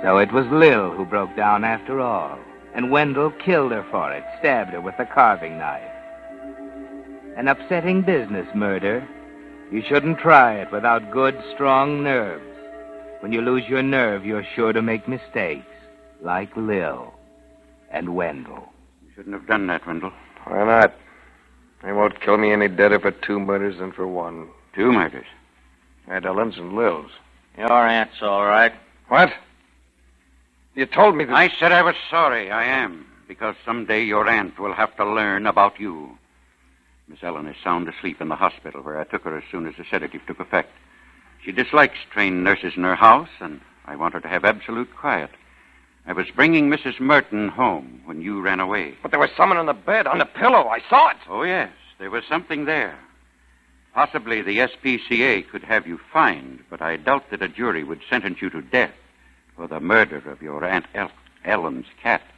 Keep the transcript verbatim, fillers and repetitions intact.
So it was Lil who broke down after all, and Wendell killed her for it, stabbed her with a carving knife. An upsetting business, murder. You shouldn't try it without good, strong nerves. When you lose your nerve, you're sure to make mistakes, like Lil and Wendell. You shouldn't have done that, Wendell. Why not? They won't kill me any deader for two murders than for one. Two murders? Aunt Ellen's and Lil's. Your aunt's all right. What? You told me that... I said I was sorry. I am. Because someday your aunt will have to learn about you. Miss Ellen is sound asleep in the hospital where I took her as soon as the sedative took effect. She dislikes trained nurses in her house, and I want her to have absolute quiet. I was bringing Missus Merton home when you ran away. But there was someone on the bed, on the pillow. I saw it. Oh, yes. There was something there. Possibly the S P C A could have you fined, but I doubt that a jury would sentence you to death for the murder of your Aunt El- Ellen's cat.